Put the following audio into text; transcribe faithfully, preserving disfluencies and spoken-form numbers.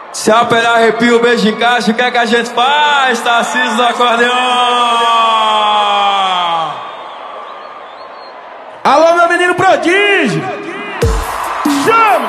Se a pele arrepia, o beijo encaixa, o que é que a gente faz? Tarcísio do acordeão. Alô, meu menino prodígio. Chama!